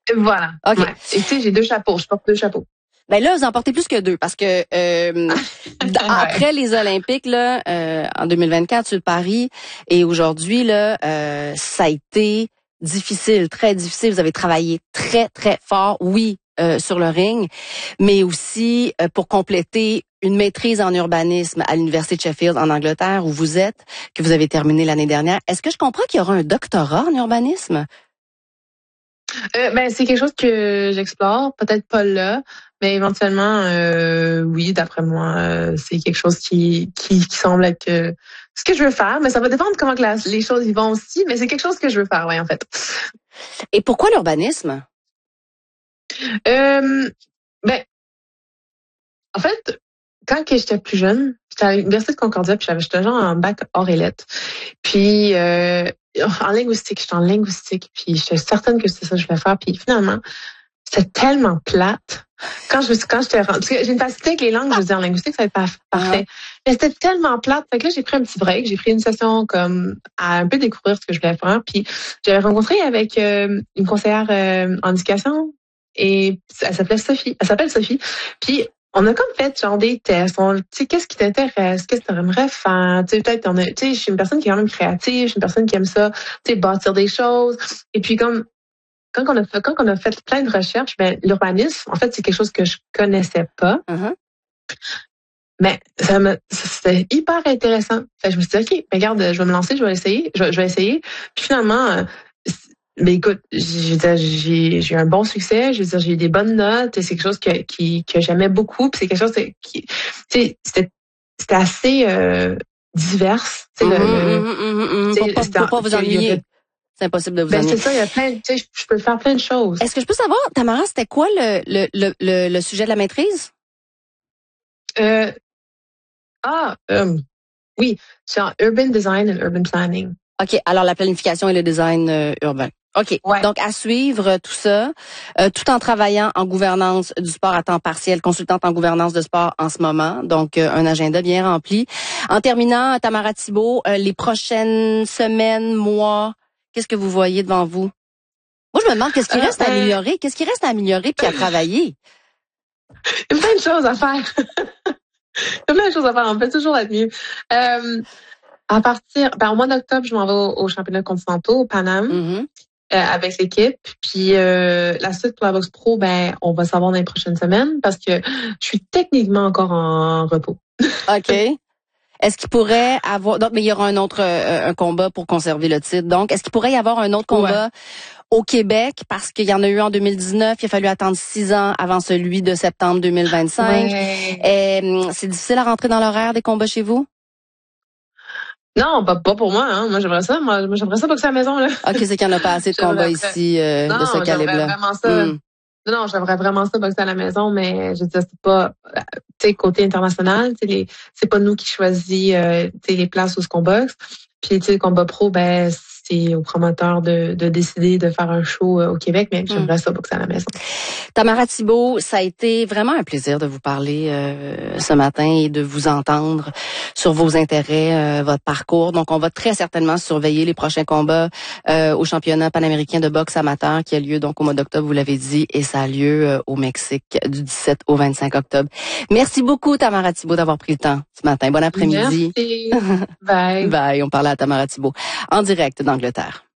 Voilà. OK. Ouais. Et tu sais, j'ai 2 chapeaux. Je porte 2 chapeaux. Ben là, vous en portez plus que 2 parce que après les Olympiques là, en 2024 sur Paris et aujourd'hui là, ça a été difficile, très difficile. Vous avez travaillé très très fort, oui, sur le ring, mais aussi pour compléter une maîtrise en urbanisme à l'Université de Sheffield en Angleterre où vous êtes, que vous avez terminé l'année dernière. Est-ce que je comprends qu'il y aura un doctorat en urbanisme? Ben c'est quelque chose que j'explore, peut-être pas là, mais éventuellement oui, d'après moi, c'est quelque chose qui semble être ce que je veux faire, mais ça va dépendre de comment que les choses y vont aussi, mais c'est quelque chose que je veux faire, ouais, en fait. Et pourquoi l'urbanisme? Ben en fait, quand que j'étais plus jeune, j'étais à l'Université de Concordia, puis j'étais genre en bac hors et lettres. Puis en linguistique, j'étais en linguistique, puis j'étais certaine que c'était ça que je voulais faire. Puis finalement, c'était tellement plate. Quand j'étais parce que j'ai une facilité avec les langues, je veux dire en linguistique, ça va être parfait. Mais c'était tellement plate. Fait que là, j'ai pris un petit break, j'ai pris une session comme à un peu découvrir ce que je voulais faire. Puis j'avais rencontré avec une conseillère en éducation et elle s'appelle Sophie. Puis on a comme fait genre des tests. Tu sais, qu'est-ce qui t'intéresse? Qu'est-ce que tu aimerais faire? Tu sais, peut-être tu sais, je suis une personne qui est quand même créative, je suis une personne qui aime ça, tu sais, bâtir des choses. Et puis comme quand on a fait plein de recherches, ben l'urbanisme, en fait, c'est quelque chose que je connaissais pas. Uh-huh. Mais c'était hyper intéressant. Fait que je me suis dit, OK, ben regarde, je vais me lancer, je vais essayer. Je vais essayer. Puis finalement, mais écoute, j'ai eu un bon succès. Je veux dire, j'ai eu des bonnes notes. Et c'est quelque chose que j'aimais beaucoup. Puis c'est quelque chose qui, tu sais, c'était assez divers. Tu sais, Pour pas vous ennuyer. C'est impossible de vous ennuyer. C'est ça, il y a plein, tu sais, je peux faire plein de choses. Est-ce que je peux savoir, Tamara, c'était quoi le sujet de la maîtrise? Oui, c'est en urban design and urban planning. OK, alors la planification et le design urbain. OK, ouais. Donc à suivre tout ça, tout en travaillant en gouvernance du sport à temps partiel, consultante en gouvernance de sport en ce moment, donc un agenda bien rempli. En terminant, Tamara Thibault, les prochaines semaines, mois, qu'est-ce que vous voyez devant vous? Moi, je me demande qu'est-ce qui reste à améliorer, puis à travailler. Il y a plein de choses à faire. On peut toujours être mieux. À partir, au mois d'octobre, je m'en vais au championnat continentaux au Paname avec l'équipe. Puis la suite pour la boxe pro, on va savoir dans les prochaines semaines parce que je suis techniquement encore en repos. OK. Est-ce qu'il pourrait avoir... Donc, mais il y aura un autre un combat pour conserver le titre. Donc, est-ce qu'il pourrait y avoir un autre combat au Québec? Parce qu'il y en a eu en 2019. Il a fallu attendre 6 ans avant celui de septembre 2025. C'est difficile à rentrer dans l'horaire des combats chez vous? Non, pas pour moi. Hein. Moi, j'aimerais ça. Moi, j'aimerais ça boxer à la maison. Là. OK, c'est qu'il n'y en a pas assez de combats ici de ce calibre-là. Vraiment ça. Non, j'aimerais vraiment ça boxer à la maison, mais je veux dire, c'est pas, tu sais, côté international, c'est pas nous qui choisit, les places où ce qu'on boxe. Puis, tu sais, le combat pro, c'est au promoteur de décider de faire un show au Québec, mais j'aimerais ça boxer à la maison. Tamara Thibault, ça a été vraiment un plaisir de vous parler ce matin et de vous entendre sur vos intérêts, votre parcours. Donc, on va très certainement surveiller les prochains combats au championnat panaméricain de boxe amateur qui a lieu donc au mois d'octobre, vous l'avez dit, et ça a lieu au Mexique du 17 au 25 octobre. Merci beaucoup, Tamara Thibault, d'avoir pris le temps ce matin. Bon après-midi. Merci. Bye. Bye. On parlait à Tamara Thibault en direct d'Angleterre.